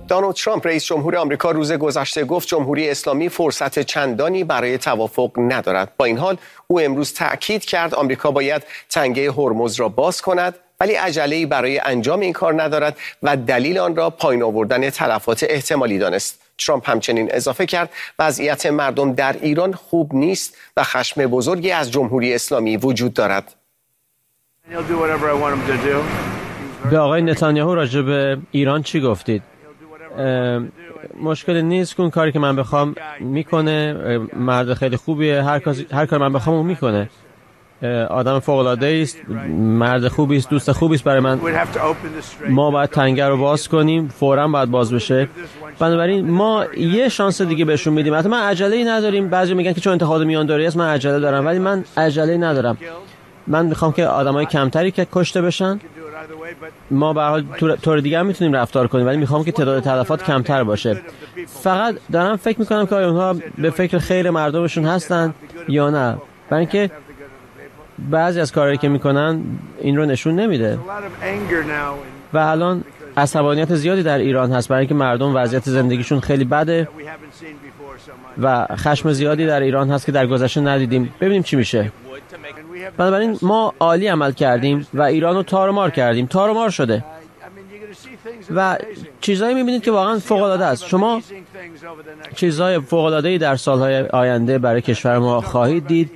دونالد ترامپ رئیس جمهور آمریکا روز گذشته گفت جمهوری اسلامی فرصت چندانی برای توافق ندارد. با این حال او امروز تأکید کرد آمریکا باید تنگه هرمز را باز کند، ولی عجله‌ای برای انجام این کار ندارد و دلیل آن را پایین آوردن تلفات احتمالی دانست. ترامپ همچنین اضافه کرد وضعیت مردم در ایران خوب نیست و خشم بزرگی از جمهوری اسلامی وجود دارد. به آقای نتانیاهو راجع به ایران چی گفتید؟ مشکلی نیست که اون کاری که من بخوام میکنه. مرد خیلی خوبیه، هر کار من بخوام اون میکنه. آدم فوق العاده است، مرد خوبی است، دوست خوبی است برای من. ما باید تنگه رو باز کنیم، فوراً باید باز بشه. بنابراین ما یه شانس دیگه بهشون میدیم. حتی من عجله‌ای نداریم. بعضی میگن که چون انتخابات میانداری است من عجله دارم، ولی من عجله‌ای ندارم. من میخوام که آدمای کمتری که کشته بشن. ما به هر حال طور دیگه هم میتونیم رفتار کنیم، ولی میخوام که تعداد تلفات کمتر باشه. فقط دارم فکر میکنم که آیا اونها به فکر خیر مردمشون هستن یا نه، برای اینکه بعضی از کارهایی که میکنن این رو نشون نمیده. و الان عصبانیت زیادی در ایران هست برای اینکه مردم وضعیت زندگیشون خیلی بده و خشم زیادی در ایران هست که در گذشته ندیدیم. ببینیم چی میشه. بنابراین ما عالی عمل کردیم و ایران رو تار و مار کردیم. تار و مار شده و چیزایی میبینید که واقعا فوق‌العاده است. شما چیزهای فوق‌العاده‌ای در سالهای آینده برای کشور ما خواهید دید.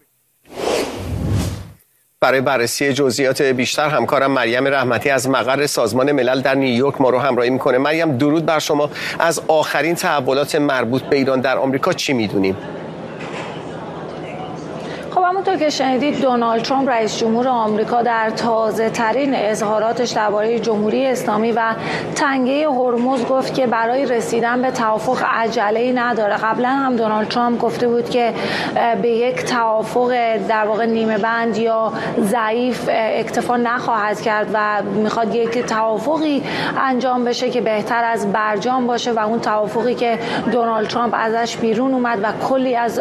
برای بررسی جزئیات بیشتر همکارم مریم رحمتی از مقر سازمان ملل در نیویورک ما رو همراهی میکنه. مریم، درود بر شما. از آخرین تحولات مربوط به ایران در آمریکا چی میدونیم؟ خب همونطور که شنیدید دونالد ترامپ رئیس جمهور آمریکا در تازه ترین اظهاراتش درباره جمهوری اسلامی و تنگه هرمز گفت که برای رسیدن به توافق عجله‌ای نداره. قبلا هم دونالد ترامپ گفته بود که به یک توافق در واقع نیمه بند یا ضعیف اکتفا نخواهد کرد و میخواد یک توافقی انجام بشه که بهتر از برجام باشه و اون توافقی که دونالد ترامپ ازش بیرون اومد و کلی از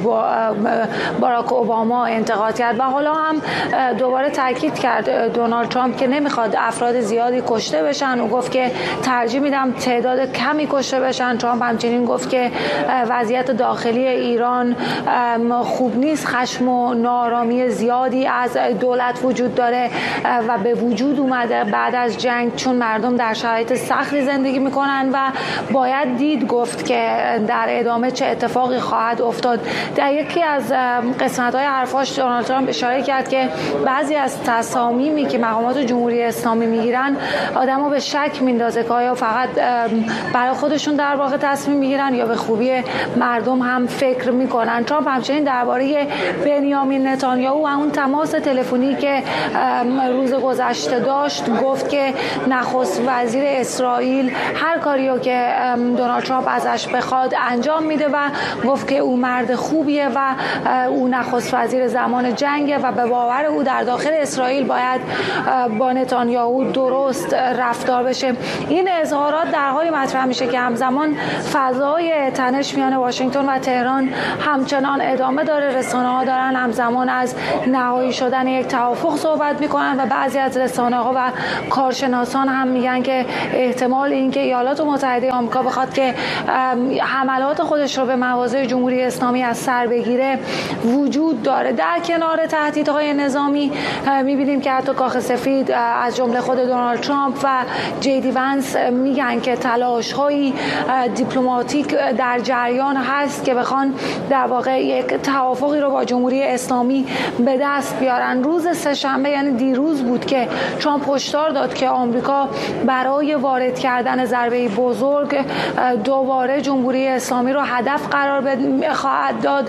باراک اوباما انتقاد کرد. و حالا هم دوباره تاکید کرد دونالد ترامپ که نمیخواد افراد زیادی کشته بشن و گفت که ترجیح میدم تعداد کمی کشته بشن. ترامپ همچنین گفت که وضعیت داخلی ایران خوب نیست، خشم و ناآرامی زیادی از دولت وجود داره و به وجود اومده بعد از جنگ، چون مردم در شرایط سختی زندگی میکنن و باید دید گفت که در ادامه چه اتفاقی خواهد افتاد. در یکی از قسمت‌های حرفاش دونالد ترامپ اشاره کرد که بعضی از تصامیمی که مقامات جمهوری اسلامی میگیرن آدمو به شک میندازه که آیا فقط برای خودشون در واقع تصمیم میگیرن یا به خوبی مردم هم فکر میکنن. ترامپ همچنین درباره بنیامین نتانیاهو و اون تماس تلفنی که روز گذشته داشت گفت که نخست وزیر اسرائیل هر کاریو که دونالد ترامپ ازش بخواد انجام میده و گفت که او مرد خوبیه و او نخست وزیر زمان جنگه و به باور او در داخل اسرائیل باید با نتانیاهو درست رفتار بشه. این اظهارات در حالی مطرح میشه که همزمان فضای تنش میان واشنگتن و تهران همچنان ادامه داره. رسانه‌ها دارن همزمان از نهایی شدن یک توافق صحبت میکنن و بعضی از رسانه‌ها و کارشناسان هم میگن که احتمال اینکه ایالات متحده آمریکا بخواد که حملات خودش رو به مواضع جمهوری اسلامی از سر بگیره وجود داره. در کنار تهدیدهای نظامی میبینیم که حتی کاخ سفید از جمله خود دونالد ترامپ و جیدی ونس میگن که تلاش‌های دیپلماتیک در جریان هست که بخوان در واقع یک توافقی رو با جمهوری اسلامی به دست بیارن. روز سه‌شنبه یعنی دیروز بود که ترامپ هشدار داد که آمریکا برای وارد کردن ضربه بزرگ دوباره جمهوری اسلامی رو هدف قرار خواهد داد.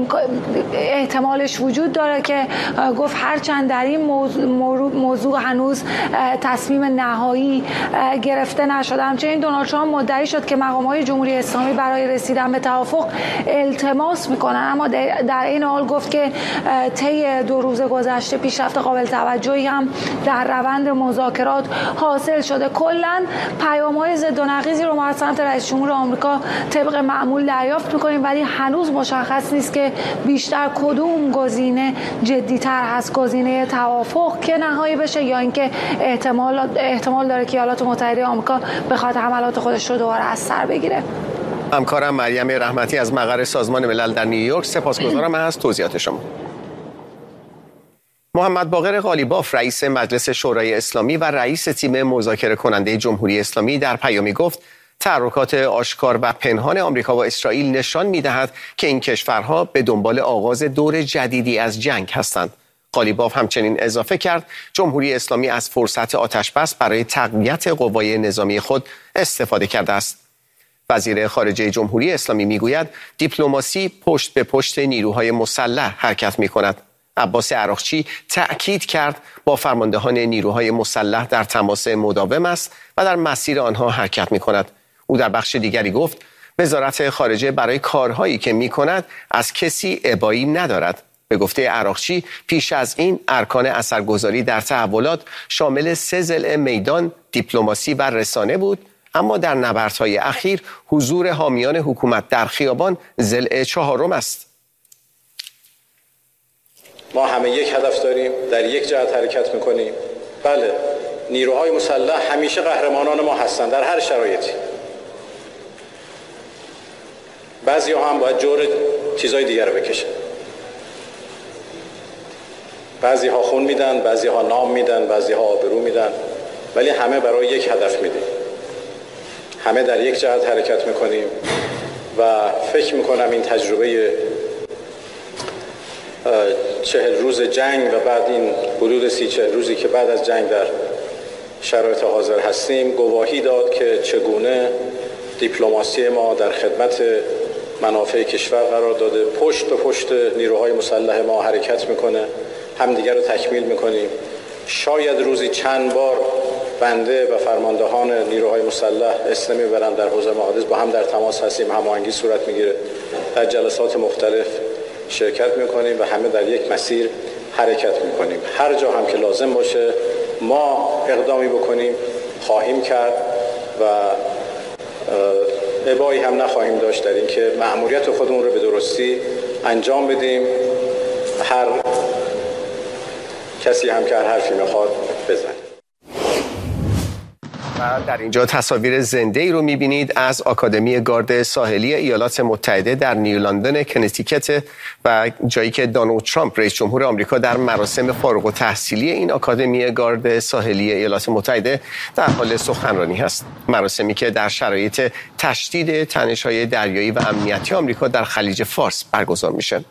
احتمالش وجود داره که گفت هرچند در این موضوع هنوز تصمیم نهایی گرفته نشده. همچنین دونالد ترامپ مدعی شد که مقامات جمهوری اسلامی برای رسیدن به توافق التماس میکنن، اما در این حال گفت که طی 2 روز گذشته پیشرفت قابل توجهی هم در روند مذاکرات حاصل شده. کلا پیام‌های ضد و نقیضی رو ما از سمت رئیس جمهور آمریکا طبق معمول دریافت میکنیم، ولی هنوز مشخص نیست که بیشتر کدوم کدوم گزینه جدی‌تر هست، گزینه توافق که نهایی بشه یا اینکه احتمال داره که ایالات متحده آمریکا بخواد حملات خودش رو دوباره از سر بگیره؟ همکارم مریم رحمتی از مقر سازمان ملل در نیویورک، سپاسگزارم از توضیحات شما. محمد باقر قالیباف رئیس مجلس شورای اسلامی و رئیس تیم مذاکره کننده جمهوری اسلامی در پیامی گفت تحرکات آشکار و پنهان آمریکا و اسرائیل نشان می‌دهد که این کشورها به دنبال آغاز دور جدیدی از جنگ هستند. قالیباف همچنین اضافه کرد جمهوری اسلامی از فرصت آتش‌بس برای تقویت قوای نظامی خود استفاده کرده است. وزیر خارجه جمهوری اسلامی میگوید دیپلماسی پشت به پشت نیروهای مسلح حرکت می‌کند. عباس عراقچی تأکید کرد با فرماندهان نیروهای مسلح در تماس مداوم است و در مسیر آنها حرکت می‌کند. او در بخش دیگری گفت وزارت خارجه برای کارهایی که می‌کند از کسی ابایی ندارد. به گفته عراقچی پیش از این ارکان اثرگذاری در تحولات شامل 3 ضلع میدان، دیپلماسی و رسانه بود، اما در نبردهای اخیر حضور حامیان حکومت در خیابان ضلع 4 است. ما همه یک هدف داریم، در یک جهت حرکت میکنیم. بله، نیروهای مسلح همیشه قهرمانان ما هستند در هر شرایطی. بعضی ها هم باید جور چیزای دیگر رو بکشن. بعضی ها خون میدن، بعضی ها نام میدن، بعضی ها آبرو میدن، ولی همه برای یک هدف میدیم. همه در یک جهت حرکت میکنیم و فکر میکنم این تجربه 40 روز جنگ و بعد این حدود 30-40 روزی که بعد از جنگ در شرایط حاضر هستیم گواهی داد که چگونه دیپلماسی ما در خدمت منافع کشور قرار داده، پشت به پشت نیروهای مسلح ما حرکت میکنه، همدیگر رو تکمیل میکنیم. شاید روزی چند بار بنده و فرماندهان نیروهای مسلح اسلامی برن در حوزه محادث با هم در تماس هستیم، هماهنگی صورت میگیره، در جلسات مختلف شرکت میکنیم و همه در یک مسیر حرکت میکنیم. هر جا هم که لازم باشه ما اقدامی بکنیم خواهیم کرد و ابایی هم نخواهیم داشت در این که مأموریت خودمون رو به درستی انجام بدیم. هر کسی هم که هر حرفی میخواد بزنه. و در اینجا تصاویر زنده‌ای رو می‌بینید از آکادمی گارد ساحلی ایالات متحده در نیولندن کنتیکت و جایی که دونالد ترامپ رئیس جمهور آمریکا در مراسم فارغ التحصیلی این آکادمی گارد ساحلی ایالات متحده در حال سخنرانی است. مراسمی که در شرایط تشدید تنش‌های دریایی و امنیتی آمریکا در خلیج فارس برگزار میشه.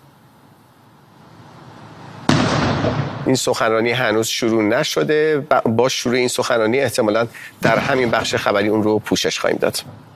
این سخنرانی هنوز شروع نشده. با شروع این سخنرانی احتمالاً در همین بخش خبری اون رو پوشش خواهیم داد.